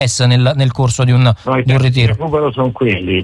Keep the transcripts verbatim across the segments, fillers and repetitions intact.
nel, nel corso di un, no, di un ritiro. Il recupero sono quelli,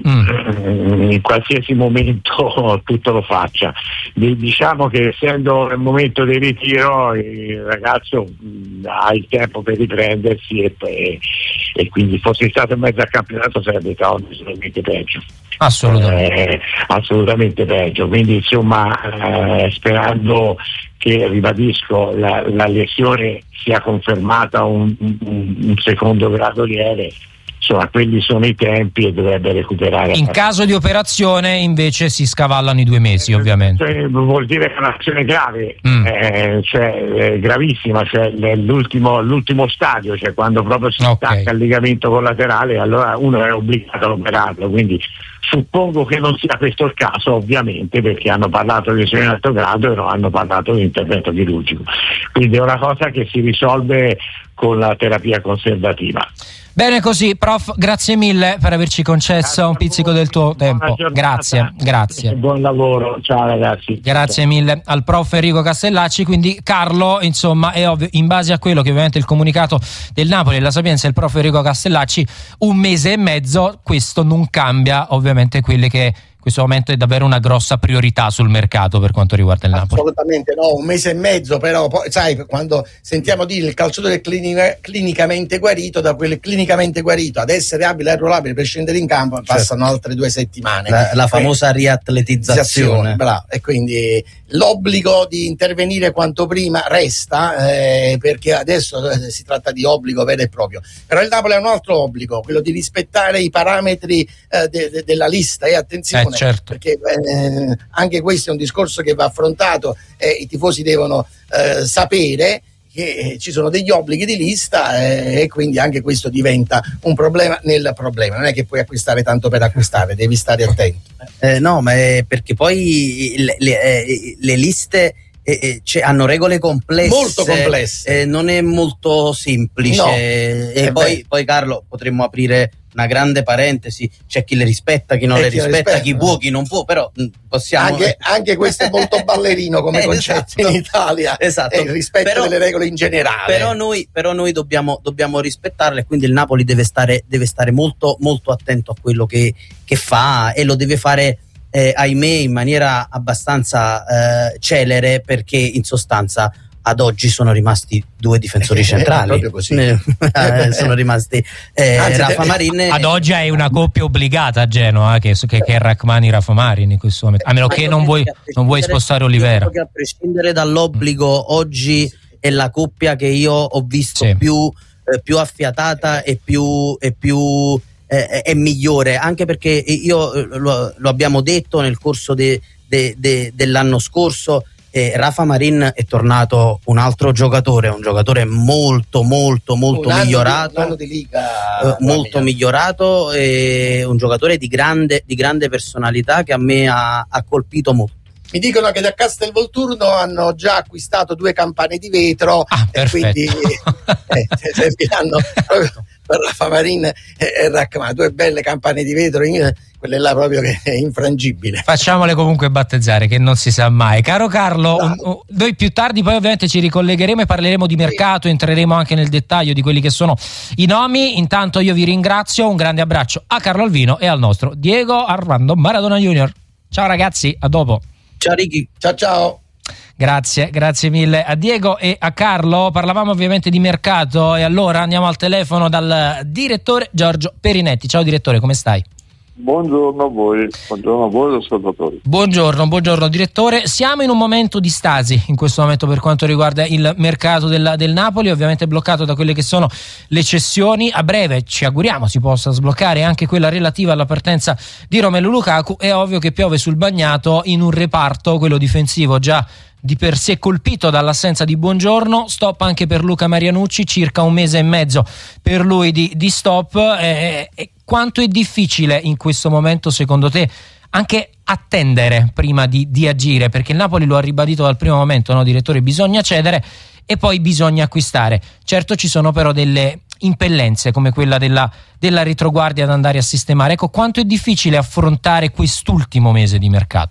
mm. in qualsiasi momento tutto lo faccia. Diciamo che essendo il momento del ritiro il ragazzo ha il tempo per riprendersi e, e, e quindi fosse stato in mezzo al campionato sarebbe stato sicuramente peggio. Assolutamente. Eh, assolutamente peggio, quindi insomma eh, sperando che, ribadisco, la, la lesione sia confermata un, un, un secondo grado lieve, insomma quelli sono i tempi e dovrebbe recuperare. In caso di operazione invece si scavallano i due mesi, ovviamente. Cioè, vuol dire che è un'azione grave, mm. eh, cioè eh, gravissima, cioè l'ultimo, l'ultimo stadio, cioè quando proprio si okay. stacca il legamento collaterale, allora uno è obbligato ad operarlo, quindi suppongo che non sia questo il caso, ovviamente, perché hanno parlato di lesione in alto grado e non hanno parlato di intervento chirurgico, quindi è una cosa che si risolve con la terapia conservativa. Bene così, prof, grazie mille per averci concesso grazie un pizzico del tuo tempo. Grazie, grazie. Buon lavoro, ciao ragazzi. Grazie ciao. mille al prof Enrico Castellacci. Quindi Carlo, insomma, è ovvio, in base a quello che ovviamente il comunicato del Napoli e la Sapienza e il prof Enrico Castellacci, un mese e mezzo, questo non cambia ovviamente quelle che in questo momento è davvero una grossa priorità sul mercato per quanto riguarda il Napoli. Assolutamente no, un mese e mezzo, però poi, sai, quando sentiamo dire il calciatore clinica, clinicamente guarito, da quel clinicamente guarito ad essere abile e arruolabile per scendere in campo, certo. Passano altre due settimane. La, la famosa riatletizzazione. Bravo. E quindi l'obbligo di intervenire quanto prima resta, eh, perché adesso eh, si tratta di obbligo vero e proprio. Però il Napoli ha un altro obbligo, quello di rispettare i parametri eh, de, de, della lista, e attenzione. Eh, certo. Perché eh, anche questo è un discorso che va affrontato, e i tifosi devono eh, sapere che ci sono degli obblighi di lista, eh, e quindi anche questo diventa un problema nel problema. Non è che puoi acquistare tanto per acquistare, devi stare attento. Eh, no, ma è perché poi le, le, eh, le liste eh, cioè, hanno regole complesse, molto complesse, eh, non è molto semplice. No, e poi, poi Carlo, potremmo aprire una grande parentesi, c'è chi le rispetta, chi non e le chi rispetta, rispetta, chi può, chi non può, però possiamo anche, anche questo è molto ballerino come concetto, esatto, in Italia, esatto. È il rispetto però, delle regole in generale. Però noi, però noi dobbiamo, dobbiamo rispettarle, quindi il Napoli deve stare, deve stare molto, molto attento a quello che, che fa, e lo deve fare eh, ahimè in maniera abbastanza eh, celere, perché in sostanza ad oggi sono rimasti due difensori centrali. Proprio così. eh, sono rimasti eh, Anzi, Rafa te... Marin. Ad oggi hai una coppia obbligata a Genoa, che, che, che è Rachmani Rafa Marin in questo momento, a meno che non vuoi, non vuoi spostare Olivera. Che a prescindere dall'obbligo, oggi è la coppia che io ho visto sì. più, eh, più affiatata e più, e più eh, è migliore, anche perché io lo, lo abbiamo detto nel corso de, de, de, dell'anno scorso. Eh, Rafa Marin è tornato un altro giocatore, un giocatore molto molto molto un migliorato, di, un anno di liga, eh, molto migliorato, e un giocatore di grande, di grande personalità che a me ha, ha colpito molto. Mi dicono che da Castelvolturno hanno già acquistato due campane di vetro, ah, e quindi eh, serviranno proprio per Rafa Marin e, e Rachmani, due belle campane di vetro, in, quelle là proprio che è infrangibile. Facciamole comunque battezzare, che non si sa mai. Caro Carlo, un, un, noi più tardi poi ovviamente ci ricollegheremo e parleremo di mercato, sì. Entreremo anche nel dettaglio di quelli che sono i nomi. Intanto io vi ringrazio, un grande abbraccio a Carlo Alvino e al nostro Diego Armando Maradona Junior. Ciao ragazzi, a dopo. Ciao Ricky. Ciao ciao. Grazie, grazie mille a Diego e a Carlo. Parlavamo ovviamente di mercato e allora andiamo al telefono dal direttore Giorgio Perinetti. Ciao direttore, come stai? Buongiorno a voi, buongiorno a voi osservatori. Buongiorno, buongiorno direttore. Siamo in un momento di stasi in questo momento per quanto riguarda il mercato del, del Napoli, ovviamente bloccato da quelle che sono le cessioni. A breve ci auguriamo si possa sbloccare anche quella relativa alla partenza di Romelu Lukaku. È ovvio che piove sul bagnato in un reparto, quello difensivo, già di per sé colpito dall'assenza di Buongiorno. Stop anche per Luca Marianucci, circa un mese e mezzo per lui di, di stop. Eh, eh, quanto è difficile in questo momento secondo te anche attendere prima di, di agire, perché il Napoli lo ha ribadito dal primo momento, no direttore, bisogna cedere e poi bisogna acquistare. Certo ci sono però delle impellenze come quella della, della retroguardia da andare a sistemare. Ecco, quanto è difficile affrontare quest'ultimo mese di mercato?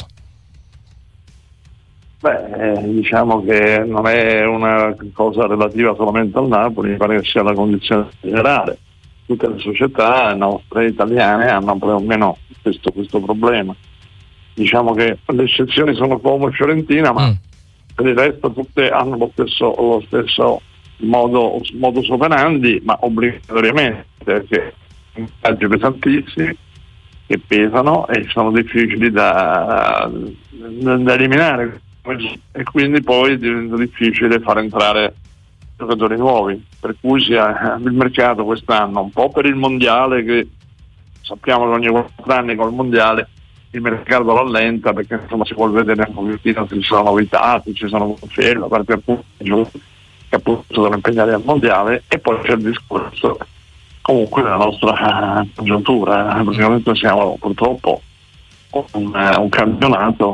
Beh, diciamo che non è una cosa relativa solamente al Napoli, mi pare che sia la condizione generale. tutte le società nostre italiane hanno più o meno questo, questo problema. Diciamo che le eccezioni sono Como e Fiorentina, ma mm. per il resto tutte hanno lo stesso, lo stesso modo, modus operandi, ma obbligatoriamente, perché messaggi pesantissimi che pesano e sono difficili da, da eliminare, e quindi poi diventa difficile far entrare giocatori nuovi, per cui sia il mercato quest'anno un po' per il mondiale, che sappiamo che ogni quattro anni col mondiale il mercato rallenta, perché insomma si vuole vedere un pochettino se ci sono novità, se ci sono conferme, a parte appunto che appunto devono impegnare al mondiale, e poi c'è il discorso comunque della nostra congiuntura. Praticamente siamo purtroppo un, un campionato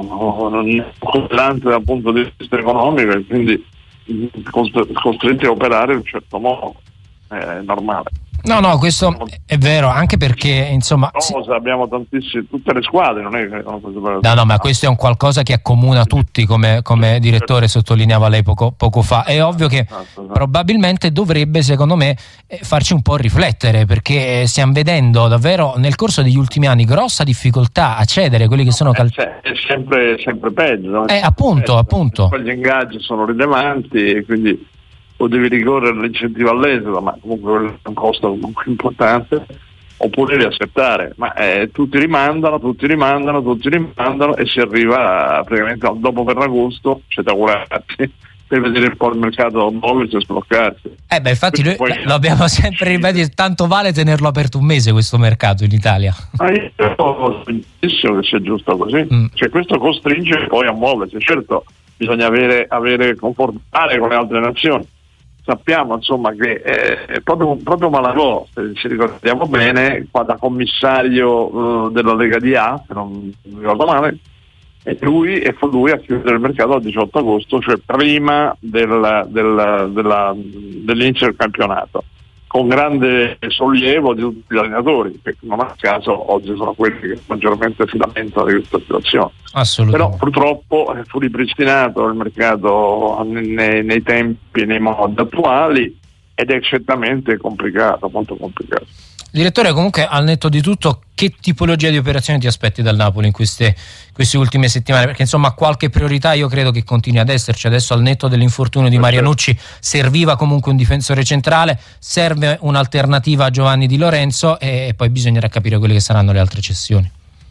costante dal punto di vista economico, e quindi costretti a operare in un certo modo, è normale. No, no, questo è vero, anche perché insomma sì. Abbiamo tantissime, tutte le squadre, non è che no, no, ma questo è un qualcosa che accomuna tutti, come, come direttore sottolineava lei poco, poco fa. È ovvio che probabilmente dovrebbe, secondo me, farci un po' riflettere, perché stiamo vedendo davvero nel corso degli ultimi anni grossa difficoltà a cedere quelli che sono calci. È sempre, sempre peggio. Eh, appunto, peggio. appunto. Poi gli ingaggi sono rilevanti e quindi o devi ricorrere all'incentivo all'esito, ma comunque è un costo comunque importante, oppure riaspettare, ma eh, tutti rimandano, tutti rimandano, tutti rimandano e si arriva a, praticamente dopo Ferragosto, c'è da augurarsi per vedere un po' il mercato muoversi e sbloccarsi. Eh beh, infatti noi poi, lo abbiamo sempre ripetuto, tanto vale tenerlo aperto un mese questo mercato in Italia. Ma io penso che sia giusto così, mm. cioè questo costringe poi a muoversi. Certo, bisogna avere, avere confortare con le altre nazioni. Sappiamo insomma che eh, proprio, proprio Malagò, se ci ricordiamo bene, qua da commissario uh, della Lega di A, se non mi ricordo male, e lui e fu lui a chiudere il mercato il diciotto agosto, cioè prima del, del, della, dell'inizio del campionato, con grande sollievo di tutti gli allenatori, che non a caso oggi sono quelli che maggiormente si lamentano di questa situazione. Assolutamente. Però purtroppo fu ripristinato il mercato nei, nei tempi, nei modi attuali, ed è certamente complicato, molto complicato. Direttore, comunque al netto di tutto, che tipologia di operazioni ti aspetti dal Napoli in queste, queste ultime settimane? Perché insomma qualche priorità io credo che continui ad esserci. Adesso al netto dell'infortunio di Marianucci serviva comunque un difensore centrale, serve un'alternativa a Giovanni Di Lorenzo, e poi bisognerà capire quelle che saranno le altre cessioni.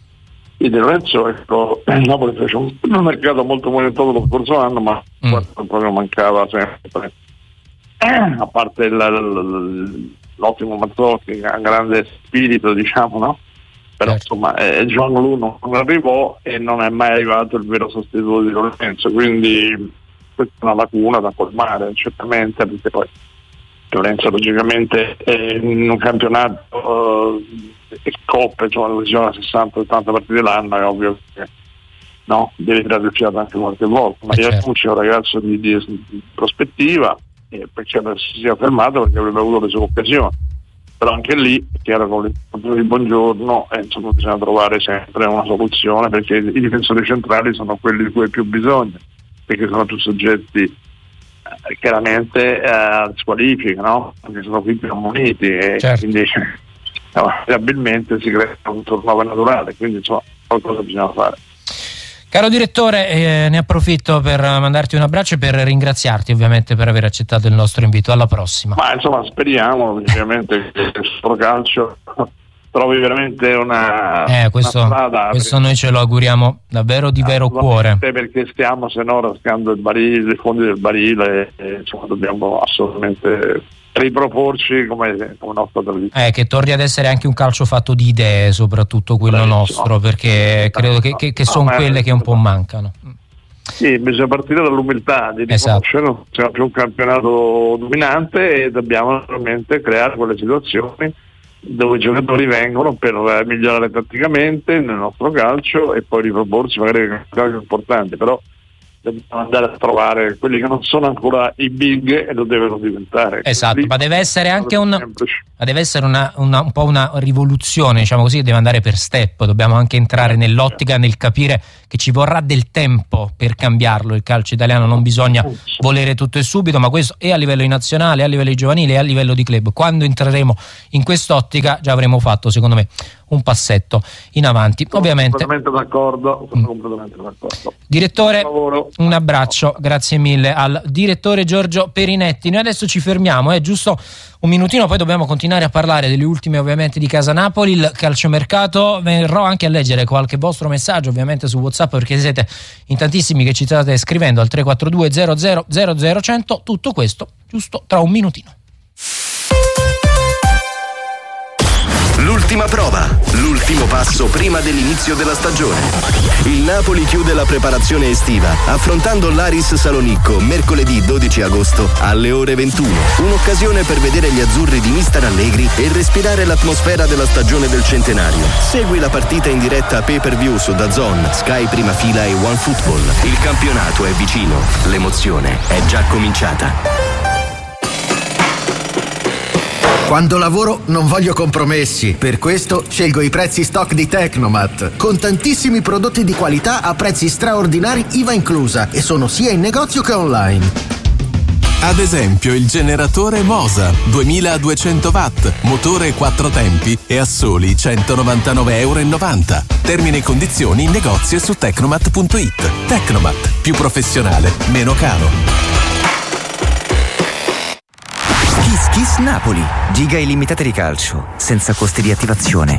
Di Lorenzo, ecco, il Napoli fece un, un mercato molto monitorato lo scorso anno, ma mm. proprio mancava sempre, a parte il, il, l'ottimo Mazzocchi, che ha un grande spirito, diciamo, no? Però certo. Insomma eh, John Lu non arrivò e non è mai arrivato il vero sostituto di Lorenzo, quindi questa è una lacuna da colmare certamente, perché poi Lorenzo logicamente è in un campionato uh, e coppe, cioè dove si gioca sessanta ottanta partite l'anno, è ovvio che no, deve tirare il fiato anche qualche volta, ma certo. È un ragazzo di, di, di prospettiva, eh, perché si sia fermato perché avrebbe avuto le sue occasioni, però anche lì è chiaro con l'incontro di Buongiorno eh, insomma, bisogna trovare sempre una soluzione, perché i difensori centrali sono quelli di cui hai più bisogno, perché sono più soggetti eh, chiaramente a eh, squalifica, no? Perché sono qui più ammoniti e certo. Quindi probabilmente si crea un turnover naturale, quindi insomma qualcosa bisogna fare. Caro direttore, eh, ne approfitto per mandarti un abbraccio e per ringraziarti ovviamente per aver accettato il nostro invito. Alla prossima. Ma insomma speriamo ovviamente che il nostro calcio trovi veramente una, eh, questo, una strada. Questo noi ce lo auguriamo davvero di vero cuore. Perché stiamo se no rascando il barile, i fondi del barile, e insomma dobbiamo assolutamente riproporci come, come nostra tradizione. Eh, che torni ad essere anche un calcio fatto di idee, soprattutto quello Bravissimo. nostro, perché credo che, che, che sono no, quelle che un po' mancano. Sì, bisogna partire dall'umiltà di esatto. riconoscere che non siamo più un campionato dominante e dobbiamo naturalmente creare quelle situazioni dove i giocatori vengono per migliorare tatticamente nel nostro calcio e poi riproporsi magari un calcio importante, però dobbiamo andare a trovare quelli che non sono ancora i big e lo devono diventare. Esatto, Lì, ma deve essere anche un, ma deve essere una, una, un po' una rivoluzione, diciamo così, deve andare per step, dobbiamo anche entrare nell'ottica, nel capire che ci vorrà del tempo per cambiarlo il calcio italiano, non bisogna volere tutto e subito, ma questo è a livello nazionale, a livello giovanile e a livello di club. Quando entreremo in quest'ottica già avremo fatto, secondo me, un passetto in avanti. Sono ovviamente completamente d'accordo, sono mm. completamente d'accordo. Direttore, un abbraccio, grazie mille al direttore Giorgio Perinetti. Noi adesso ci fermiamo, è giusto un minutino, poi dobbiamo continuare a parlare delle ultime ovviamente di Casa Napoli, il calciomercato. Verrò anche a leggere qualche vostro messaggio ovviamente su WhatsApp, perché siete in tantissimi che ci state scrivendo al tre quattro due zero zero zero zero cento. Tutto questo giusto tra un minutino. L'ultima prova, l'ultimo passo prima dell'inizio della stagione. Il Napoli chiude la preparazione estiva affrontando l'Aris Salonicco mercoledì dodici agosto alle ore ventuno. Un'occasione per vedere gli azzurri di mister Allegri e respirare l'atmosfera della stagione del centenario. Segui la partita in diretta pay per view su DAZN, Sky Prima Fila e OneFootball. Il campionato è vicino, l'emozione è già cominciata. Quando lavoro non voglio compromessi, per questo scelgo i prezzi stock di Tecnomat, con tantissimi prodotti di qualità a prezzi straordinari I V A inclusa, e sono sia in negozio che online. Ad esempio il generatore Mosa duemiladuecento watt, motore quattro tempi e a soli centonovantanove virgola novanta euro. Termini e condizioni in negozio e su tecnomat punto it. Tecnomat, più professionale, meno caro. Kiss Kiss Napoli, giga illimitate di calcio, senza costi di attivazione.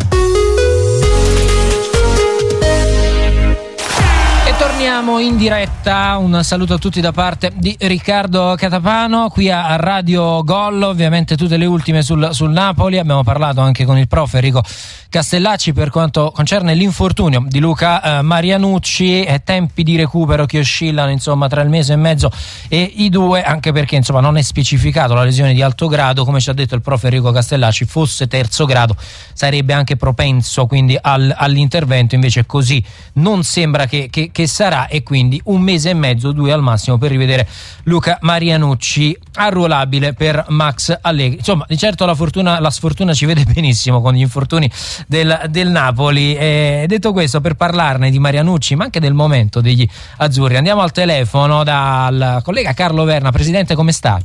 E torniamo in diretta, un saluto a tutti da parte di Riccardo Catapano, qui a Radio Gol, ovviamente tutte le ultime sul, sul Napoli. Abbiamo parlato anche con il prof Enrico Castellacci per quanto concerne l'infortunio di Luca eh, Marianucci, e tempi di recupero che oscillano insomma tra il mese e mezzo e i due, anche perché insomma non è specificato la lesione di alto grado. Come ci ha detto il prof Enrico Castellacci, fosse terzo grado sarebbe anche propenso quindi al, all'intervento, invece così non sembra che, che, che sarà, e quindi un mese e mezzo, due al massimo, per rivedere Luca Marianucci, arruolabile per Max Allegri. Insomma, di certo la fortuna, la sfortuna ci vede benissimo con gli infortuni Del, del Napoli. E detto questo, per parlarne di Marianucci ma anche del momento degli azzurri, andiamo al telefono dal collega Carlo Verna. Presidente, come sta?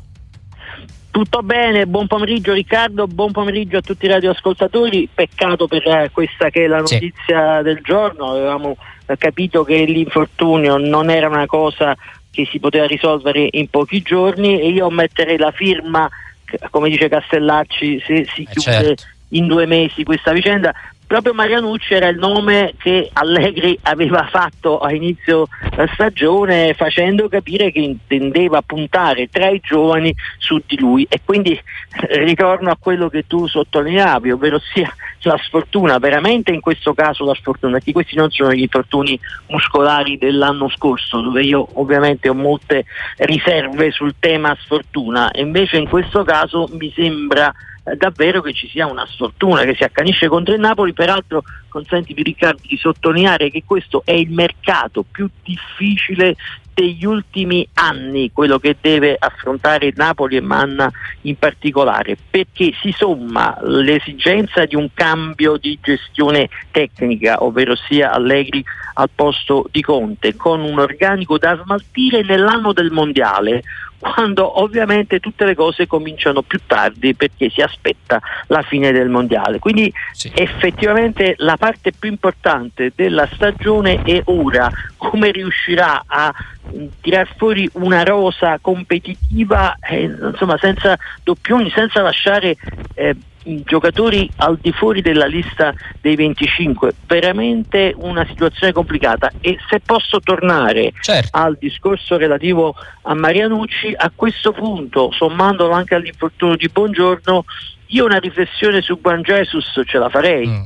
Tutto bene, buon pomeriggio Riccardo, buon pomeriggio a tutti i radioascoltatori. Peccato per eh, questa che è la notizia sì. del giorno. Avevamo eh, capito che l'infortunio non era una cosa che si poteva risolvere in pochi giorni, e io metterei la firma, come dice Castellacci, se si eh, chiude certo. in due mesi questa vicenda. Proprio Marianucci era il nome che Allegri aveva fatto a inizio stagione, facendo capire che intendeva puntare tra i giovani su di lui, e quindi ritorno a quello che tu sottolineavi, ovvero sia la sfortuna, veramente in questo caso la sfortuna, perché questi non sono gli infortuni muscolari dell'anno scorso, dove io ovviamente ho molte riserve sul tema sfortuna, e invece in questo caso mi sembra davvero che ci sia una sfortuna che si accanisce contro il Napoli. Peraltro consentimi Riccardo di sottolineare che questo è il mercato più difficile degli ultimi anni, quello che deve affrontare il Napoli e Manna in particolare, perché si somma l'esigenza di un cambio di gestione tecnica, ovvero sia Allegri al posto di Conte, con un organico da smaltire nell'anno del mondiale, quando ovviamente tutte le cose cominciano più tardi, perché si aspetta la fine del mondiale. Quindi sì. effettivamente la parte più importante della stagione è ora, come riuscirà a tirar fuori una rosa competitiva, eh, insomma senza doppioni, senza lasciare eh, giocatori al di fuori della lista dei venticinque. Veramente una situazione complicata. E se posso tornare certo. al discorso relativo a Marianucci, a questo punto, sommandolo anche all'infortunio di Buongiorno, io una riflessione su Juan Jesus ce la farei. Mm.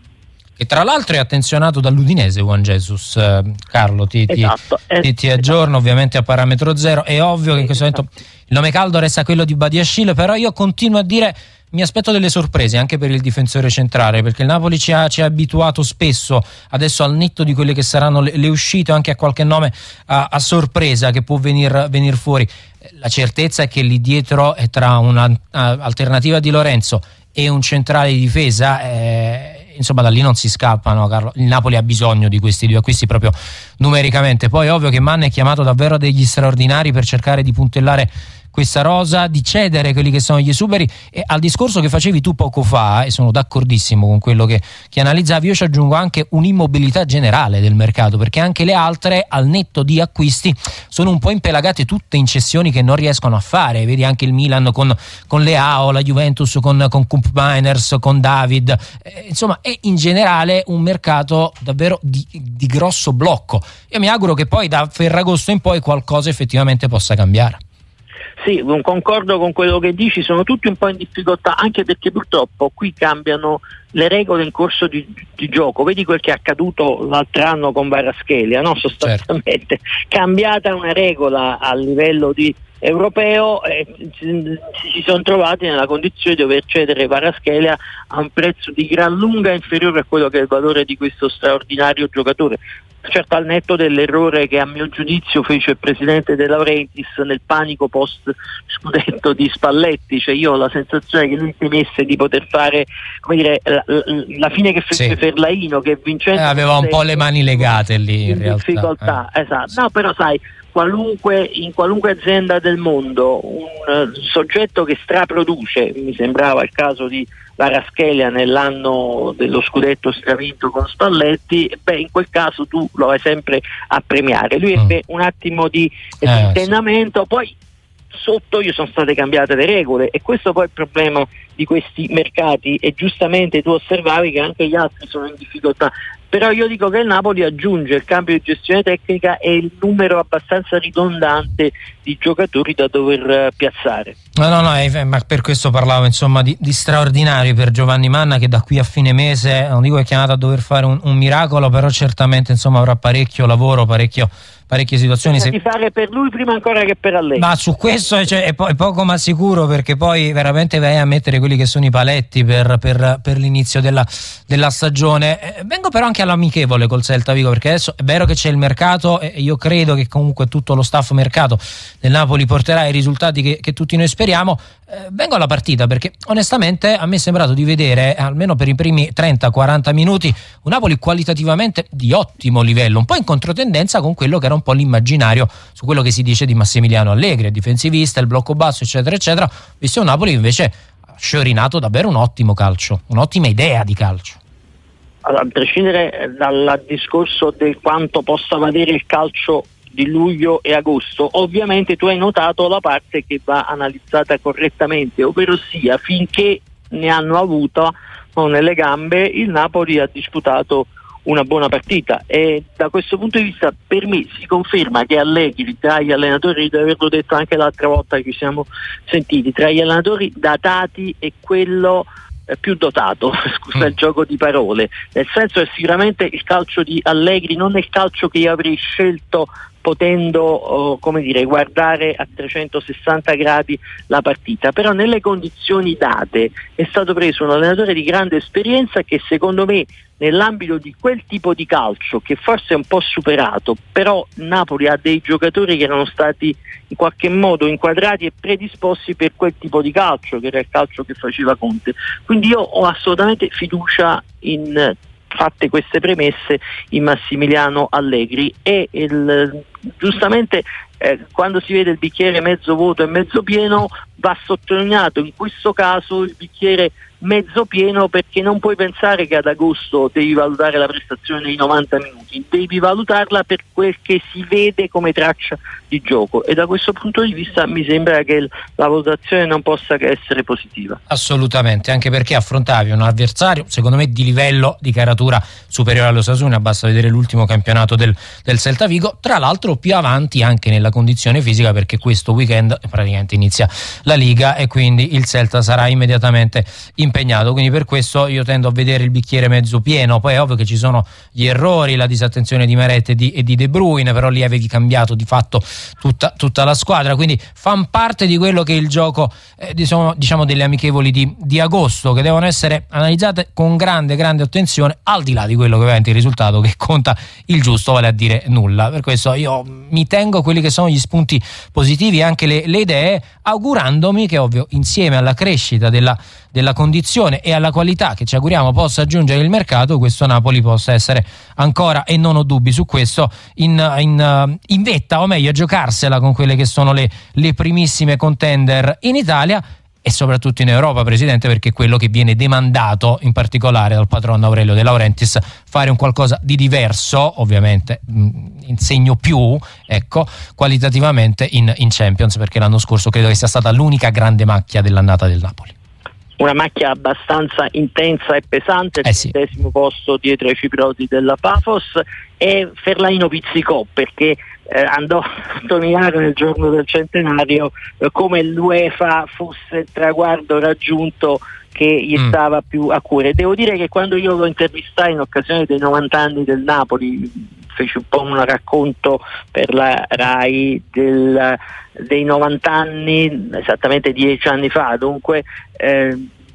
E tra l'altro è attenzionato dall'Udinese Juan Jesus, eh, Carlo, ti, esatto, ti, ti, ti aggiorno ovviamente a parametro zero. È ovvio che in questo momento il nome caldo resta quello di Badiashile, però io continuo a dire mi aspetto delle sorprese anche per il difensore centrale, perché il Napoli ci ha, ci ha abituato spesso, adesso al netto di quelle che saranno le, le uscite, anche a qualche nome a, a sorpresa che può venir, venir fuori. La certezza è che lì dietro, è tra un'alternativa di Lorenzo e un centrale di difesa, eh, insomma da lì non si scappano, Carlo. Il Napoli ha bisogno di questi due acquisti proprio numericamente. Poi è ovvio che Mann è chiamato davvero degli straordinari per cercare di puntellare questa rosa, di cedere quelli che sono gli esuberi. E al discorso che facevi tu poco fa, e sono d'accordissimo con quello che, che analizzavi, io ci aggiungo anche un'immobilità generale del mercato, perché anche le altre, al netto di acquisti, sono un po' impelagate tutte in cessioni che non riescono a fare. Vedi anche il Milan con, con Leao, la Juventus con, con Koop Miners, con David, eh, insomma è in generale un mercato davvero di, di grosso blocco. Io mi auguro che poi da Ferragosto in poi qualcosa effettivamente possa cambiare. Sì, concordo con quello che dici, sono tutti un po' in difficoltà, anche perché purtroppo qui cambiano le regole in corso di, di gioco. Vedi quel che è accaduto l'altro anno con Kvaratskhelia, no? Sostanzialmente certo. Cambiata una regola a livello di europeo, eh, si sono trovati nella condizione di dover cedere Kvaratskhelia a un prezzo di gran lunga inferiore a quello che è il valore di questo straordinario giocatore. Certo, al netto dell'errore che a mio giudizio fece il presidente De Laurentiis nel panico post scudetto di Spalletti, cioè io ho la sensazione che lui temesse di poter fare, come dire, la, la fine che fece sì. Ferlaino, che vincente eh, aveva un po' le mani legate lì in, in realtà difficoltà, eh. esatto. No, però sai, qualunque in qualunque azienda del mondo un uh, soggetto che straproduce, mi sembrava il caso di Kvaratskhelia nell'anno dello scudetto stravinto con Spalletti, beh in quel caso tu lo vai sempre a premiare. Lui ebbe mm. un attimo di eh, tentennamento, sì. Poi sotto gli sono state cambiate le regole e questo poi è il problema di questi mercati, e giustamente tu osservavi che anche gli altri sono in difficoltà. Però io dico che il Napoli aggiunge il cambio di gestione tecnica e il numero abbastanza ridondante di giocatori da dover uh, piazzare. No, no, no, eh, ma per questo parlavo insomma di, di straordinario per Giovanni Manna, che da qui a fine mese, non dico è chiamato a dover fare un, un miracolo, però certamente insomma avrà parecchio lavoro, parecchio parecchie situazioni se... di fare per lui prima ancora che per Allegri. Ma su questo cioè, è, po- è poco ma sicuro, perché poi veramente vai a mettere quelli che sono i paletti per, per, per l'inizio della, della stagione. Eh, vengo però anche all'amichevole col Celta Vigo, perché adesso è vero che c'è il mercato e io credo che comunque tutto lo staff mercato del Napoli porterà i risultati che, che tutti noi speriamo. Eh, vengo alla partita, perché onestamente a me è sembrato di vedere, almeno per i primi trenta quaranta minuti, un Napoli qualitativamente di ottimo livello, un po' in controtendenza con quello che era un po' l'immaginario su quello che si dice di Massimiliano Allegri, il difensivista, il blocco basso eccetera eccetera, visto un Napoli invece ha sciorinato davvero un ottimo calcio, un'ottima idea di calcio. Allora, a prescindere dal discorso del quanto possa valere il calcio di luglio e agosto, ovviamente tu hai notato la parte che va analizzata correttamente, ovvero sia finché ne hanno avuto no, nelle gambe, il Napoli ha disputato una buona partita, e da questo punto di vista per me si conferma che Allegri, tra gli allenatori, devo averlo detto anche l'altra volta che ci siamo sentiti, tra gli allenatori datati è quello eh, più dotato, scusa il gioco di parole, nel senso che sicuramente il calcio di Allegri non è il calcio che io avrei scelto potendo oh, come dire guardare a trecentosessanta gradi la partita, però nelle condizioni date è stato preso un allenatore di grande esperienza che secondo me nell'ambito di quel tipo di calcio, che forse è un po' superato, però Napoli ha dei giocatori che erano stati in qualche modo inquadrati e predisposti per quel tipo di calcio, che era il calcio che faceva Conte. Quindi io ho assolutamente fiducia in, fatte queste premesse, in Massimiliano Allegri, e il, giustamente eh, quando si vede il bicchiere mezzo vuoto e mezzo pieno va sottolineato in questo caso il bicchiere mezzo pieno, perché non puoi pensare che ad agosto devi valutare la prestazione nei novanta minuti, devi valutarla per quel che si vede come traccia di gioco, e da questo punto di vista mi sembra che la valutazione non possa che essere positiva. Assolutamente, anche perché affrontavi un avversario secondo me di livello, di caratura superiore all'Osasuna, basta vedere l'ultimo campionato del, del Celta Vigo, tra l'altro più avanti anche nella condizione fisica, perché questo weekend praticamente inizia la Liga e quindi il Celta sarà immediatamente in impegnato, quindi per questo io tendo a vedere il bicchiere mezzo pieno. Poi è ovvio che ci sono gli errori, la disattenzione di Meret e di, e di De Bruyne, però lì avevi cambiato di fatto tutta, tutta la squadra, quindi fanno parte di quello che è il gioco eh, diciamo, diciamo delle amichevoli di, di agosto, che devono essere analizzate con grande grande attenzione, al di là di quello che ovviamente il risultato che conta il giusto, vale a dire nulla. Per questo io mi tengo quelli che sono gli spunti positivi, anche le, le idee, augurandomi che ovvio insieme alla crescita della, della condizione e alla qualità che ci auguriamo possa aggiungere il mercato, questo Napoli possa essere ancora, e non ho dubbi su questo, in, in, in vetta, o meglio giocarsela con quelle che sono le, le primissime contender in Italia e soprattutto in Europa, Presidente, perché è quello che viene demandato in particolare dal patron Aurelio De Laurentiis, fare un qualcosa di diverso, ovviamente in segno più, ecco, qualitativamente in, in Champions, perché l'anno scorso credo che sia stata l'unica grande macchia dell'annata del Napoli. Una macchia abbastanza intensa e pesante, eh sì. Il decimo posto dietro ai ciprioti della Pafos, e Fellaino pizzicò perché eh, andò a sottolineare nel giorno del centenario eh, come l'UEFA fosse il traguardo raggiunto che gli mm. stava più a cuore. Devo dire che quando io lo intervistai in occasione dei novanta anni del Napoli, feci un po' un racconto per la RAI del, dei novanta anni, esattamente dieci anni fa, dunque eh,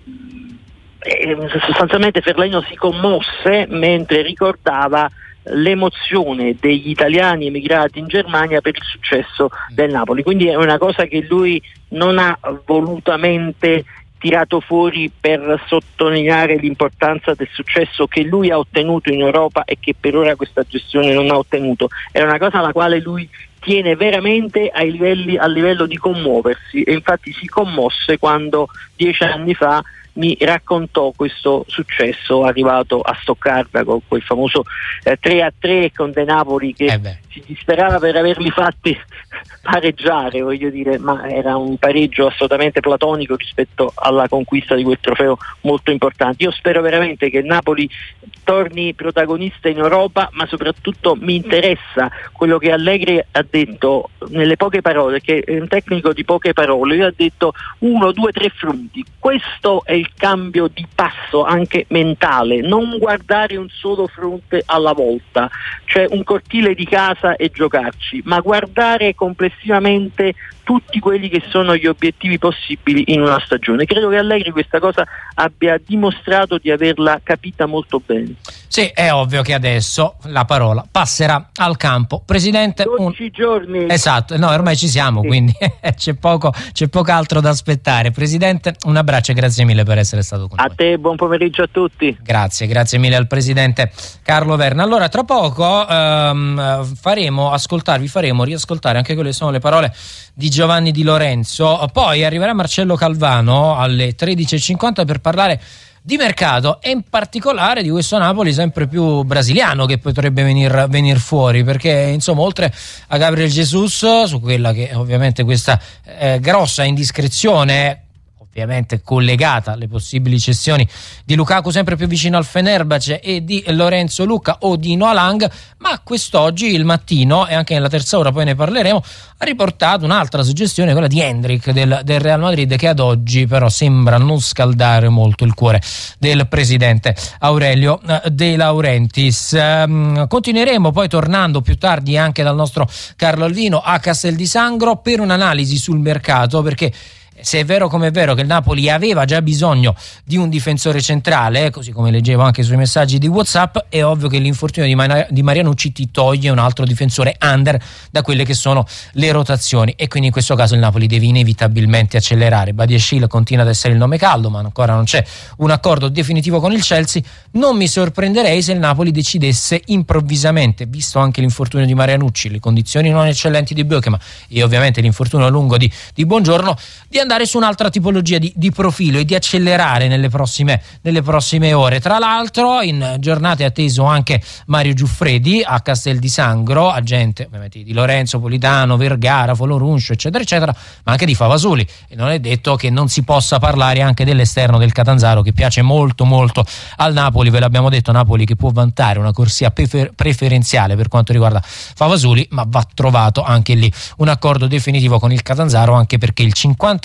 eh, sostanzialmente Fellaino si commosse mentre ricordava l'emozione degli italiani emigrati in Germania per il successo del Napoli. Quindi è una cosa che lui non ha volutamente tirato fuori per sottolineare l'importanza del successo che lui ha ottenuto in Europa e che per ora questa gestione non ha ottenuto. È una cosa alla quale lui tiene veramente ai livelli, a livello di commuoversi, e infatti si commosse quando dieci anni fa mi raccontò questo successo arrivato a Stoccarda con quel famoso eh, tre a tre con De Napoli che eh si disperava per averli fatti pareggiare, voglio dire, ma era un pareggio assolutamente platonico rispetto alla conquista di quel trofeo molto importante. Io spero veramente che il Napoli torni protagonista in Europa, ma soprattutto mi interessa quello che Allegri ha detto nelle poche parole, che è un tecnico di poche parole. Lui ha detto uno, due, tre fronti. Questo è il cambio di passo anche mentale, non guardare un solo fronte alla volta, cioè un cortile di casa e giocarci, ma guardare complessivamente tutti quelli che sono gli obiettivi possibili in una stagione. Credo che Allegri questa cosa abbia dimostrato di averla capita molto bene. Sì, è ovvio che adesso la parola passerà al campo. Presidente, dodici un... giorni. Esatto, no, ormai ci siamo, sì. Quindi c'è poco, c'è poco altro da aspettare. Presidente, un abbraccio e grazie mille per essere stato con a noi. A te, buon pomeriggio a tutti. Grazie, grazie mille al Presidente Carlo Verna. Allora, tra poco ehm, faremo ascoltarvi, faremo riascoltare anche quelle che sono le parole di Giovanni Di Lorenzo, poi arriverà Marcello Calvano alle tredici e cinquanta per parlare di mercato e in particolare di questo Napoli sempre più brasiliano che potrebbe venir, venir fuori, perché insomma oltre a Gabriel Jesus, su quella che ovviamente questa eh, grossa indiscrezione ovviamente collegata alle possibili cessioni di Lukaku sempre più vicino al Fenerbahce e di Lorenzo Lucca o di Noah Lang, ma quest'oggi il Mattino, e anche nella terza ora poi ne parleremo, ha riportato un'altra suggestione, quella di Hendrik del, del Real Madrid, che ad oggi però sembra non scaldare molto il cuore del presidente Aurelio De Laurentiis. Um, continueremo poi tornando più tardi anche dal nostro Carlo Alvino a Castel di Sangro per un'analisi sul mercato, perché se è vero come è vero che il Napoli aveva già bisogno di un difensore centrale, così come leggevo anche sui messaggi di WhatsApp, è ovvio che l'infortunio di, Mar- di Marianucci ti toglie un altro difensore under da quelle che sono le rotazioni, e quindi in questo caso il Napoli deve inevitabilmente accelerare. Badiashile continua ad essere il nome caldo, ma ancora non c'è un accordo definitivo con il Chelsea. Non mi sorprenderei se il Napoli decidesse improvvisamente, visto anche l'infortunio di Marianucci, le condizioni non eccellenti di Bökema e ovviamente l'infortunio lungo di, di Buongiorno, di andare su un'altra tipologia di, di profilo e di accelerare nelle prossime, nelle prossime ore. Tra l'altro in giornata è atteso anche Mario Giuffredi a Castel di Sangro, agente ovviamente di Lorenzo, Politano, Vergara, Foloruncio eccetera eccetera, ma anche di Favasoli, e non è detto che non si possa parlare anche dell'esterno del Catanzaro che piace molto molto al Napoli. Ve l'abbiamo detto, Napoli che può vantare una corsia prefer- preferenziale per quanto riguarda Favasoli, ma va trovato anche lì un accordo definitivo con il Catanzaro, anche perché il cinquanta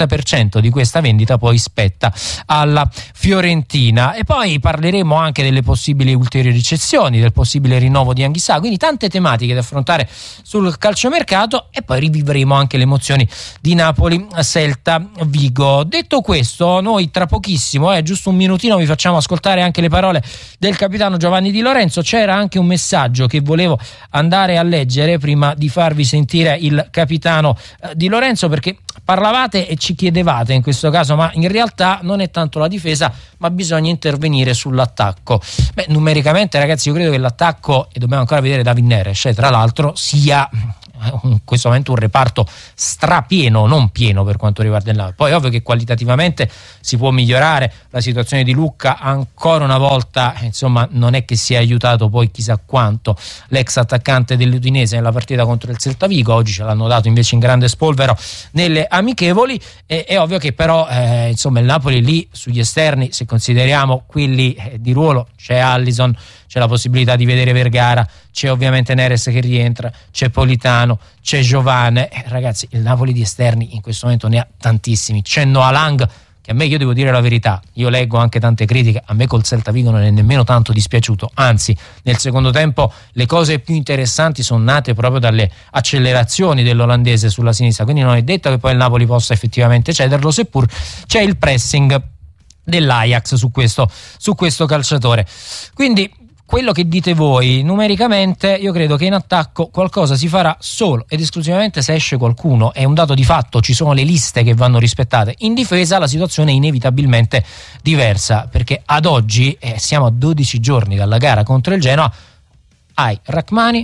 per cento di questa vendita poi spetta alla Fiorentina. E poi parleremo anche delle possibili ulteriori cessioni, del possibile rinnovo di Anghissà, quindi tante tematiche da affrontare sul calciomercato, e poi rivivremo anche le emozioni di Napoli Celta Vigo. Detto questo, noi tra pochissimo, eh, giusto un minutino, vi facciamo ascoltare anche le parole del capitano Giovanni Di Lorenzo. C'era anche un messaggio che volevo andare a leggere prima di farvi sentire il capitano eh, Di Lorenzo, perché parlavate e ci chiedevate in questo caso, ma in realtà non è tanto la difesa, ma bisogna intervenire sull'attacco. Beh, numericamente, ragazzi, io credo che l'attacco, e dobbiamo ancora vedere David Neres, cioè, tra l'altro, sia in questo momento un reparto strapieno, non pieno per quanto riguarda il Napoli. Poi ovvio che qualitativamente si può migliorare. La situazione di Lucca ancora una volta, insomma, non è che sia aiutato poi chissà quanto l'ex attaccante dell'Udinese nella partita contro il Celta Vigo. Oggi ce l'hanno dato invece in grande spolvero nelle amichevoli. E, è ovvio che però eh, insomma il Napoli lì sugli esterni, se consideriamo quelli eh, di ruolo, c'è Allison, c'è la possibilità di vedere Vergara, c'è ovviamente Neres che rientra, c'è Politano, c'è Giovane. Eh, ragazzi, il Napoli di esterni in questo momento ne ha tantissimi. C'è Noah Lang, che a me, io devo dire la verità, io leggo anche tante critiche, a me col Celta Vigo non è nemmeno tanto dispiaciuto, anzi nel secondo tempo le cose più interessanti sono nate proprio dalle accelerazioni dell'olandese sulla sinistra, quindi non è detto che poi il Napoli possa effettivamente cederlo, seppur c'è il pressing dell'Ajax su questo, su questo calciatore. Quindi quello che dite voi, numericamente io credo che in attacco qualcosa si farà solo ed esclusivamente se esce qualcuno. È un dato di fatto, ci sono le liste che vanno rispettate. In difesa la situazione è inevitabilmente diversa, perché ad oggi eh, siamo a dodici giorni dalla gara contro il Genoa, hai Rachmani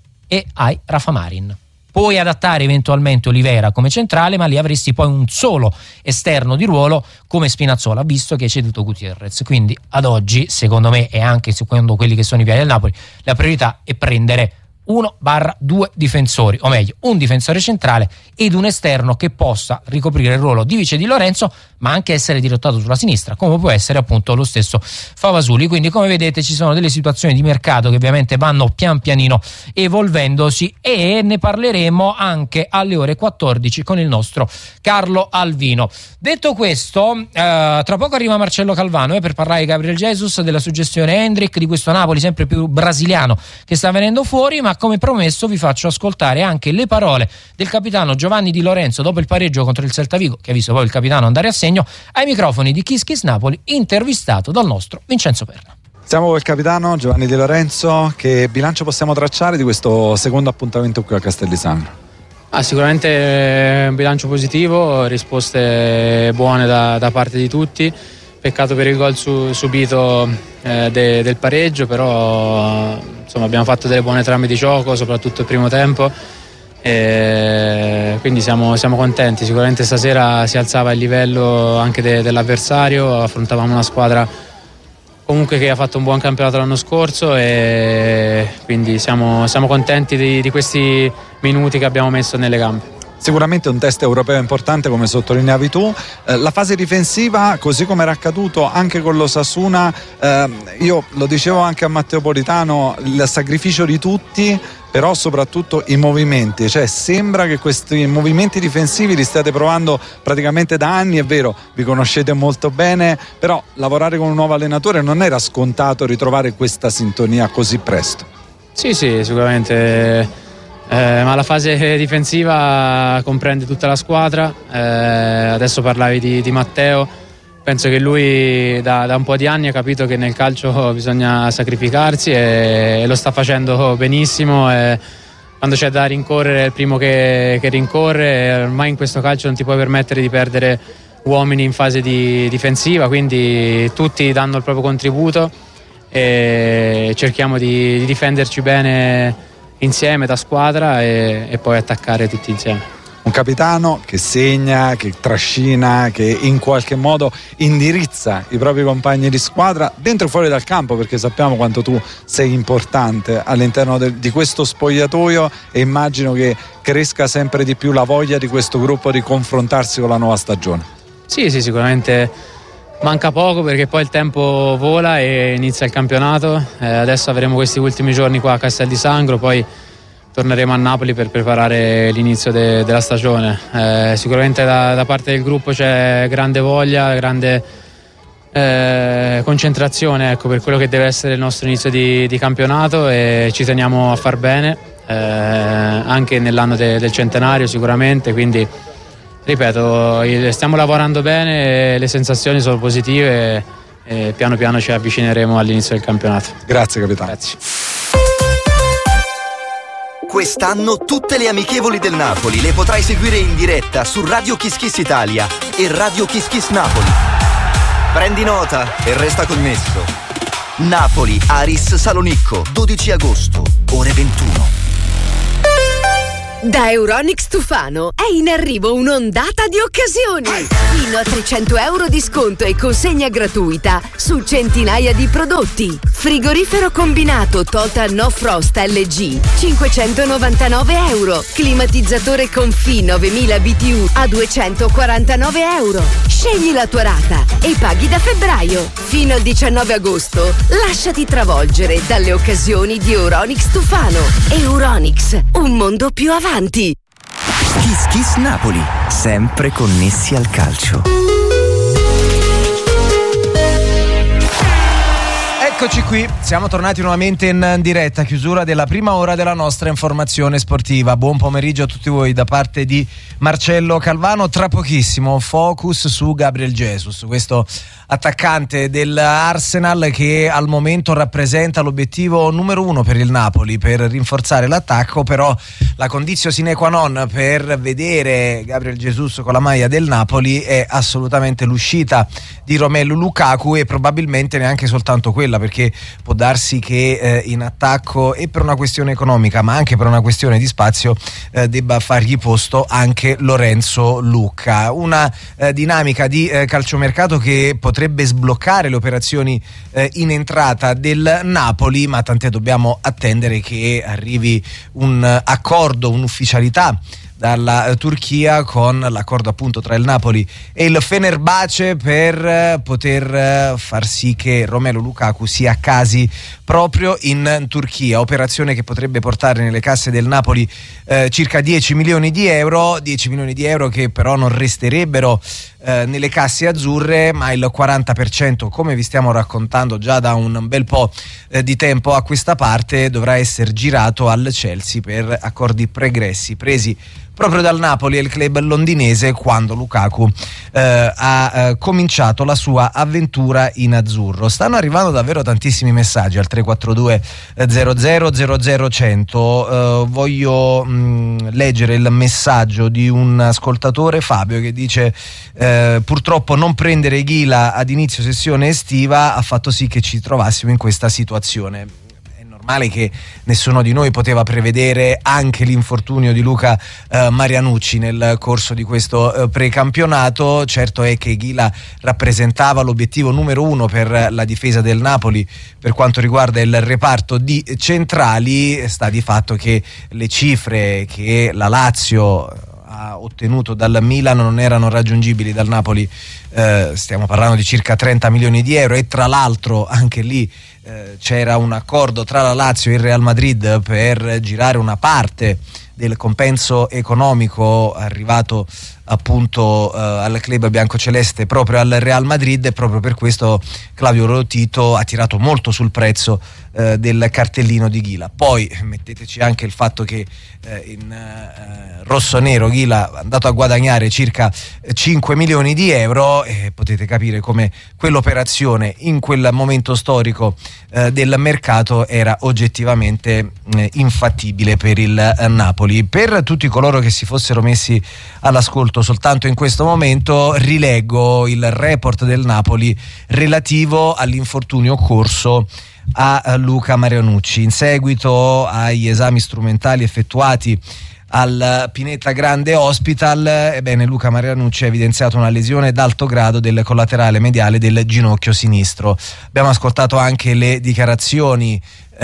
e hai Rafa Marin. Puoi adattare eventualmente Olivera come centrale, ma lì avresti poi un solo esterno di ruolo come Spinazzola, visto che hai ceduto Gutierrez. Quindi ad oggi, secondo me, e anche secondo quelli che sono i piani del Napoli, la priorità è prendere uno barra due difensori, o meglio un difensore centrale ed un esterno che possa ricoprire il ruolo di Vice Di Lorenzo, ma anche essere dirottato sulla sinistra, come può essere appunto lo stesso Favasuli. Quindi, come vedete, ci sono delle situazioni di mercato che ovviamente vanno pian pianino evolvendosi, e ne parleremo anche alle ore quattordici con il nostro Carlo Alvino. Detto questo, eh, tra poco arriva Marcello Calvano eh, per parlare di Gabriel Jesus, della suggestione Hendrick, di questo Napoli sempre più brasiliano che sta venendo fuori, ma come promesso vi faccio ascoltare anche le parole del capitano Giovanni Di Lorenzo dopo il pareggio contro il Celta Vigo, che ha visto poi il capitano andare a segno, ai microfoni di Kiss Kiss Napoli, intervistato dal nostro Vincenzo Perna. Siamo con il capitano Giovanni Di Lorenzo. Che bilancio possiamo tracciare di questo secondo appuntamento qui a Castel di Sangro? Ah, sicuramente un bilancio positivo, risposte buone da, da parte di tutti. Peccato per il gol su, subito eh, de, del pareggio, però insomma abbiamo fatto delle buone trame di gioco, soprattutto il primo tempo, e quindi siamo, siamo contenti. Sicuramente stasera si alzava il livello anche de, dell'avversario, affrontavamo una squadra comunque che ha fatto un buon campionato l'anno scorso, e quindi siamo, siamo contenti di, di questi minuti che abbiamo messo nelle gambe. Sicuramente un test europeo importante, come sottolineavi tu. Eh, la fase difensiva, così come era accaduto anche con l'Osasuna, eh, io lo dicevo anche a Matteo Politano, il sacrificio di tutti, però soprattutto i movimenti, cioè sembra che questi movimenti difensivi li state provando praticamente da anni. È vero, vi conoscete molto bene, però lavorare con un nuovo allenatore non era scontato ritrovare questa sintonia così presto. Sì, sì, sicuramente. Eh, ma la fase difensiva comprende tutta la squadra. Eh, adesso parlavi di, di Matteo, penso che lui da, da un po' di anni ha capito che nel calcio bisogna sacrificarsi, e, e lo sta facendo benissimo, e quando c'è da rincorrere è il primo che, che rincorre. Ormai in questo calcio non ti puoi permettere di perdere uomini in fase di, difensiva, quindi tutti danno il proprio contributo e cerchiamo di, di difenderci bene insieme da squadra, e, e poi attaccare tutti insieme. Un capitano che segna, che trascina, che in qualche modo indirizza i propri compagni di squadra dentro e fuori dal campo, perché sappiamo quanto tu sei importante all'interno de, di questo spogliatoio, e immagino che cresca sempre di più la voglia di questo gruppo di confrontarsi con la nuova stagione. Sì, sì, sicuramente manca poco, perché poi il tempo vola e inizia il campionato. Eh, adesso avremo questi ultimi giorni qua a Castel di Sangro, poi torneremo a Napoli per preparare l'inizio de, della stagione. Eh, sicuramente da, da parte del gruppo c'è grande voglia, grande eh, concentrazione, ecco, per quello che deve essere il nostro inizio di, di campionato, e ci teniamo a far bene eh, anche nell'anno de, del centenario sicuramente, quindi ripeto, stiamo lavorando bene e le sensazioni sono positive e piano piano ci avvicineremo all'inizio del campionato. Grazie capitano. Grazie. Quest'anno tutte le amichevoli del Napoli le potrai seguire in diretta su Radio Kiss Kiss Italia e Radio Kiss Kiss Napoli. Prendi nota e resta connesso. Napoli Aris Salonicco, dodici agosto, ore ventuno. Da Euronics Tufano è in arrivo un'ondata di occasioni. Fino a trecento euro di sconto e consegna gratuita su centinaia di prodotti. Frigorifero combinato Total No Frost L G cinquecentonovantanove euro. Climatizzatore Confi novemila B T U a duecentoquarantanove euro. Scegli la tua rata e paghi da febbraio. Fino al diciannove agosto lasciati travolgere dalle occasioni di Euronics Tufano. Euronics, un mondo più avanti. Kiss Kiss Napoli, sempre connessi al calcio. Eccoci qui, siamo tornati nuovamente in diretta, chiusura della prima ora della nostra informazione sportiva. Buon pomeriggio a tutti voi da parte di Marcello Calvano. Tra pochissimo focus su Gabriel Jesus, questo attaccante dell'Arsenal che al momento rappresenta l'obiettivo numero uno per il Napoli per rinforzare l'attacco, però la condizio sine qua non per vedere Gabriel Jesus con la maglia del Napoli è assolutamente l'uscita di Romelu Lukaku, e probabilmente neanche soltanto quella, perché può darsi che eh, in attacco, e per una questione economica ma anche per una questione di spazio, eh, debba fargli posto anche Lorenzo Lucca. Una eh, dinamica di eh, calciomercato che potrebbe sbloccare le operazioni eh, in entrata del Napoli, ma tant'è, dobbiamo attendere che arrivi un accordo, un'ufficialità dalla Turchia con l'accordo appunto tra il Napoli e il Fenerbahce per poter far sì che Romelu Lukaku si accasi proprio in Turchia, operazione che potrebbe portare nelle casse del Napoli eh, circa dieci milioni di euro, dieci milioni di euro che però non resterebbero eh, nelle casse azzurre, ma il quaranta per cento, come vi stiamo raccontando già da un bel po' eh, di tempo a questa parte, dovrà essere girato al Chelsea per accordi pregressi presi proprio dal Napoli e il club londinese quando Lukaku eh, ha eh, cominciato la sua avventura in azzurro. Stanno arrivando davvero tantissimi messaggi al tre quattro due zero zero zero zero cento. Eh, voglio mh, leggere il messaggio di un ascoltatore, Fabio, che dice eh, purtroppo non prendere Ghila ad inizio sessione estiva ha fatto sì che ci trovassimo in questa situazione. Male che nessuno di noi poteva prevedere anche l'infortunio di Luca eh, Marianucci nel corso di questo eh, precampionato. Certo è che Ghila rappresentava l'obiettivo numero uno per la difesa del Napoli per quanto riguarda il reparto di centrali. Sta di fatto che le cifre che la Lazio ha ottenuto dal Milan non erano raggiungibili dal Napoli, eh, stiamo parlando di circa trenta milioni di euro, e tra l'altro anche lì eh, c'era un accordo tra la Lazio e il Real Madrid per girare una parte del compenso economico arrivato appunto eh, al club biancoceleste proprio al Real Madrid, e proprio per questo Claudio Rotito ha tirato molto sul prezzo eh, del cartellino di Ghila. Poi metteteci anche il fatto che eh, in eh, rosso-nero Ghila è andato a guadagnare circa cinque milioni di euro, e potete capire come quell'operazione in quel momento storico eh, del mercato era oggettivamente eh, infattibile per il eh, Napoli. Per tutti coloro che si fossero messi all'ascolto soltanto in questo momento, rileggo il report del Napoli relativo all'infortunio occorso a Luca Marianucci. In seguito agli esami strumentali effettuati al Pineta Grande Hospital, ebbene Luca Marianucci ha evidenziato una lesione d'alto grado del collaterale mediale del ginocchio sinistro. Abbiamo ascoltato anche le dichiarazioni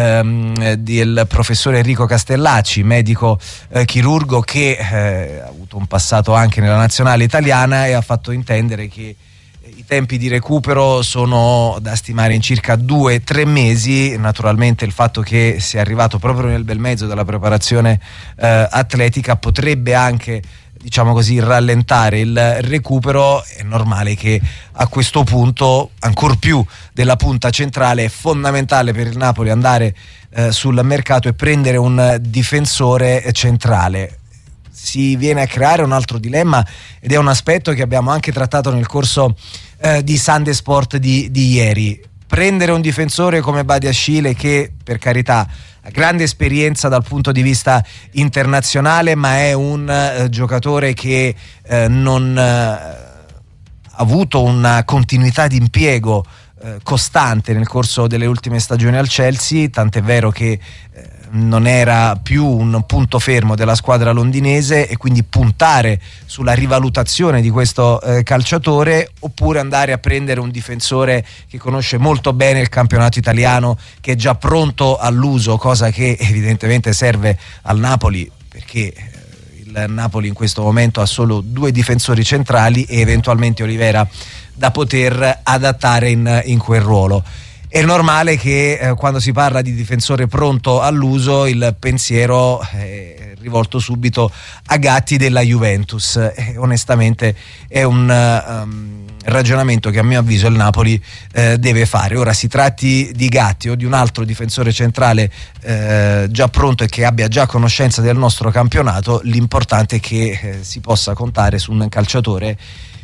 ehm, del professore Enrico Castellacci, medico eh, chirurgo che eh, ha avuto un passato anche nella nazionale italiana, e ha fatto intendere che I tempi di recupero sono da stimare in circa due tre mesi. Naturalmente il fatto che sia arrivato proprio nel bel mezzo della preparazione eh, atletica potrebbe anche, diciamo così, rallentare il recupero. È normale che a questo punto, ancor più della punta centrale, è fondamentale per il Napoli andare eh, sul mercato e prendere un difensore centrale. Si viene a creare un altro dilemma ed è un aspetto che abbiamo anche trattato nel corso eh, di Sunday Sport di, di ieri. Prendere un difensore come Badiashile, che per carità ha grande esperienza dal punto di vista internazionale, ma è un eh, giocatore che eh, non eh, ha avuto una continuità di impiego eh, costante nel corso delle ultime stagioni al Chelsea, tant'è vero che eh, non era più un punto fermo della squadra londinese, e quindi puntare sulla rivalutazione di questo eh, calciatore, oppure andare a prendere un difensore che conosce molto bene il campionato italiano, che è già pronto all'uso, cosa che evidentemente serve al Napoli, perché eh, il Napoli in questo momento ha solo due difensori centrali e eventualmente Olivera da poter adattare in, in quel ruolo. È normale che eh, quando si parla di difensore pronto all'uso il pensiero è rivolto subito a Gatti della Juventus. Eh, onestamente è un um, ragionamento che a mio avviso il Napoli eh, deve fare. Ora, si tratti di Gatti o di un altro difensore centrale eh, già pronto e che abbia già conoscenza del nostro campionato, l'importante è che eh, si possa contare su un calciatore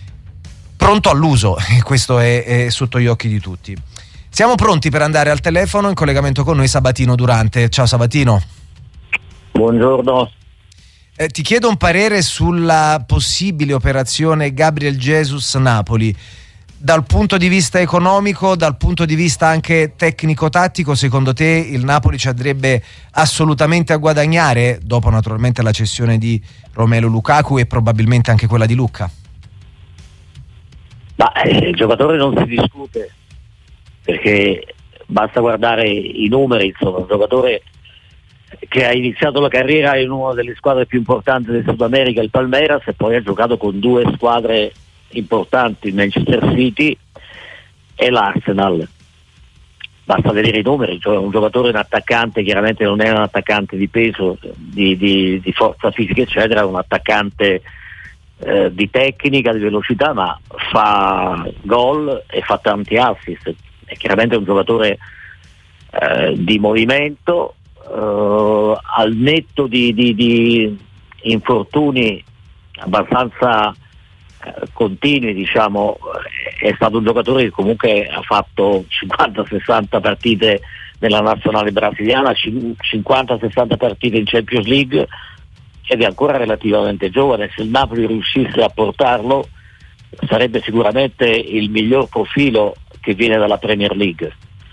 pronto all'uso, e questo è, è sotto gli occhi di tutti. Siamo pronti per andare al telefono. In collegamento con noi Sabatino Durante. Ciao Sabatino. Buongiorno. Eh, ti chiedo un parere sulla possibile operazione Gabriel Jesus Napoli. Dal punto di vista economico, dal punto di vista anche tecnico-tattico, secondo te il Napoli ci andrebbe assolutamente a guadagnare, dopo naturalmente la cessione di Romelu Lukaku e probabilmente anche quella di Lucca? Ma eh, il giocatore non si discute, perché basta guardare i numeri. Insomma, un giocatore che ha iniziato la carriera in una delle squadre più importanti del Sud America, il Palmeiras, e poi ha giocato con due squadre importanti, il Manchester City e l'Arsenal. Basta vedere i numeri, cioè un giocatore, un attaccante, chiaramente non è un attaccante di peso, di, di, di forza fisica eccetera, è un attaccante eh, di tecnica, di velocità, ma fa gol e fa tanti assist. È chiaramente un giocatore eh, di movimento, eh, al netto di, di, di infortuni abbastanza eh, continui, diciamo, è stato un giocatore che comunque ha fatto cinquanta sessanta partite nella nazionale brasiliana, cinquanta sessanta partite in Champions League, ed è ancora relativamente giovane. Se il Napoli riuscisse a portarlo, sarebbe sicuramente il miglior profilo che viene dalla Premier League.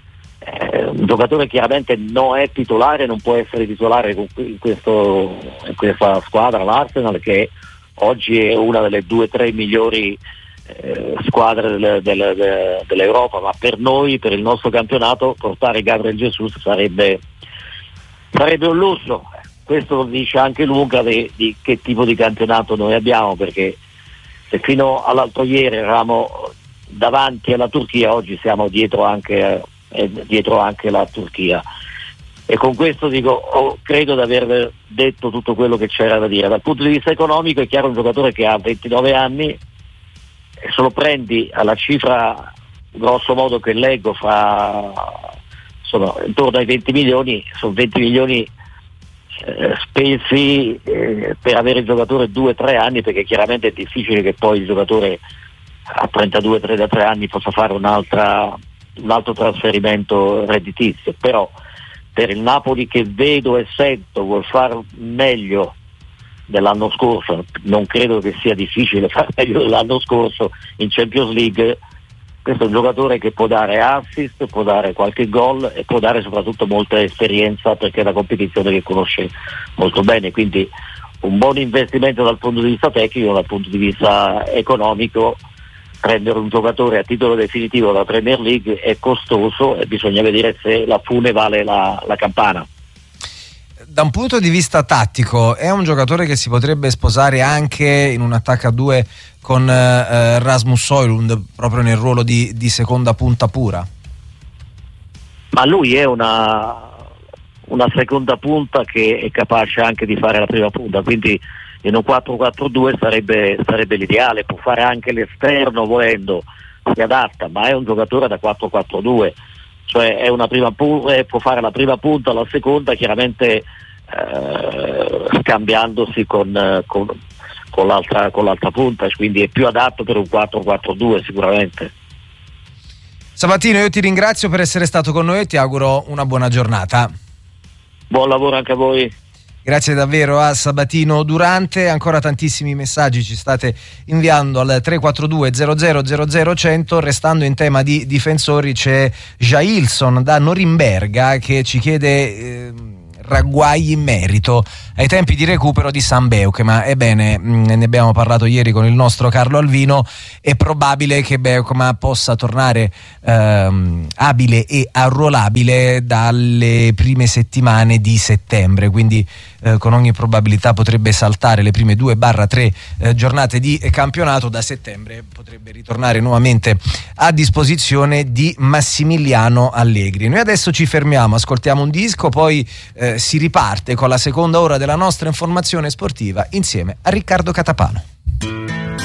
Eh, un giocatore chiaramente non è titolare, non può essere titolare in, questo, in questa squadra, l'Arsenal, che oggi è una delle due o tre migliori eh, squadre del, del, del, dell'Europa, ma per noi, per il nostro campionato, portare Gabriel Jesus sarebbe, sarebbe un lusso. Questo dice anche lunga di, di che tipo di campionato noi abbiamo, perché se fino all'altro ieri eravamo davanti alla Turchia, oggi siamo dietro anche, eh, dietro anche la Turchia. E con questo dico, oh, credo di aver detto tutto quello che c'era da dire. Dal punto di vista economico è chiaro, un giocatore che ha ventinove anni, e se lo prendi alla cifra grosso modo che leggo, fra insomma intorno ai venti milioni, sono venti milioni eh, spesi eh, per avere il giocatore due tre anni, perché chiaramente è difficile che poi il giocatore a trentadue trentatré anni possa fare un'altra, un altro trasferimento redditizio. Però per il Napoli, che vedo e sento vuol fare meglio dell'anno scorso, non credo che sia difficile fare meglio dell'anno scorso in Champions League. Questo è un giocatore che può dare assist, può dare qualche gol e può dare soprattutto molta esperienza, perché è una competizione che conosce molto bene. Quindi un buon investimento dal punto di vista tecnico, dal punto di vista economico. Prendere un giocatore a titolo definitivo dalla Premier League è costoso e bisogna vedere se la fune vale la, la campana. da un punto di vista tattico è un giocatore che si potrebbe sposare anche in un attacco a due con eh, Rasmus Højlund proprio nel ruolo di, di seconda punta pura? Ma lui è una, una seconda punta che è capace anche di fare la prima punta, quindi in un quattro quattro due sarebbe, sarebbe l'ideale, può fare anche l'esterno volendo, si adatta, ma è un giocatore da quattro quattro due, cioè è una prima pu- eh, può fare la prima punta, la seconda chiaramente eh, scambiandosi con, con, con, l'altra, con l'altra punta, quindi è più adatto per un quattro quattro due sicuramente. Sabatino, io ti ringrazio per essere stato con noi e ti auguro una buona giornata. Buon lavoro anche a voi. Grazie davvero a Sabatino Durante. Ancora tantissimi messaggi ci state inviando al tre quattro due zero zero zero zero cento. Restando in tema di difensori, c'è Jailson da Norimberga che ci chiede eh, ragguagli in merito ai tempi di recupero di Sam Beukema. Ebbene, mh, ne abbiamo parlato ieri con il nostro Carlo Alvino. È probabile che Beukema possa tornare ehm, abile e arruolabile dalle prime settimane di settembre, quindi eh, con ogni probabilità potrebbe saltare le prime due barra tre eh, giornate di campionato. Da settembre potrebbe ritornare nuovamente a disposizione di Massimiliano Allegri. Noi adesso ci fermiamo, ascoltiamo un disco, poi eh, si riparte con la seconda ora della nostra informazione sportiva insieme a Riccardo Catapano.